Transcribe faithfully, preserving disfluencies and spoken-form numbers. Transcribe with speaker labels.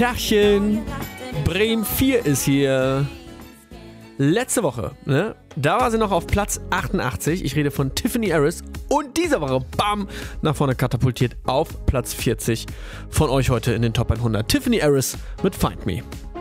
Speaker 1: Tachchen, Bremen vier ist hier. Letzte Woche, ne, da war sie noch auf Platz achtundachtzig. Ich rede von Tiffany Harris. Und diese Woche, bam, nach vorne katapultiert auf Platz vierzig. Von euch heute in den Top hundert. Tiffany Harris mit Find Me.